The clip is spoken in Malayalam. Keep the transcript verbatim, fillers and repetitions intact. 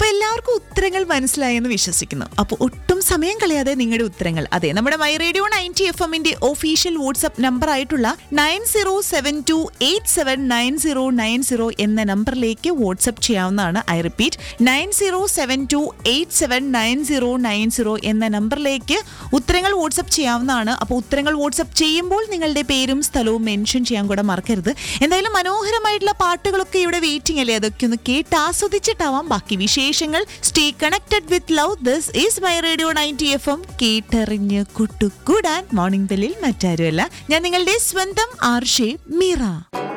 എല്ലാവർക്കും ഉത്തരങ്ങൾ മനസ്സിലായെന്ന് വിശ്വസിക്കുന്നു. അപ്പോൾ ഒട്ടും സമയം കളയാതെ നിങ്ങളുടെ ഉത്തരങ്ങൾ അതെ നമ്മുടെ മൈ റേഡിയോ നയൻറ്റി എഫ് എമ്മിന്റെ ഒഫീഷ്യൽ വാട്സ്ആപ്പ് നമ്പർ ആയിട്ടുള്ള nine zero seven to eight seven nine zero nine zero എന്ന നമ്പറിലേക്ക് വാട്സ്ആപ്പ് ചെയ്യാവുന്നതാണ്. I repeat nine zero seven to eight seven nine zero nine zero എന്ന നമ്പറിലേക്ക് ഉത്തരങ്ങൾ വാട്സ്ആപ്പ് ചെയ്യാവുന്നതാണ്. അപ്പോൾ ഉത്തരങ്ങൾ വാട്സ്ആപ്പ് ചെയ്യുമ്പോൾ നിങ്ങളുടെ പേരും സ്ഥലവും മെൻഷൻ ചെയ്യാൻ കൂടെ മറക്കരുത്. എന്തായാലും മനോഹരമായിട്ടുള്ള പാട്ടുകളൊക്കെ ഇവിടെ വെയിറ്റിംഗ് അല്ലേ, അതൊക്കെ ഒന്ന് കേട്ട് ആസ്വദിച്ചിട്ടാവാം ബാക്കി വിശേഷങ്ങൾ. Stay connected with love. This is my radio ninety F M. കേട്ടറിഞ്ഞ് കുട്ടുകൂടാൻ മോർണിംഗ് ബെല്ലിൽ മറ്റാരുമല്ല, ഞാൻ നിങ്ങളുടെ സ്വന്തം ആർഷേ മീറ.